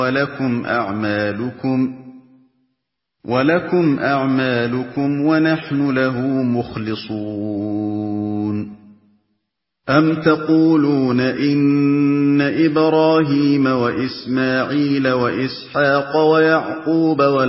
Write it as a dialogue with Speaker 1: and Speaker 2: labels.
Speaker 1: وَلَكُمْ أَعْمَالُكُمْ وَنَحْنُ لَهُ مُخْلِصُونَ أَمْ تَقُولُونَ إِنَّ إِبْرَاهِيمَ وَإِسْمَاعِيلَ وَإِسْحَاقَ وَيَعْقُوبَ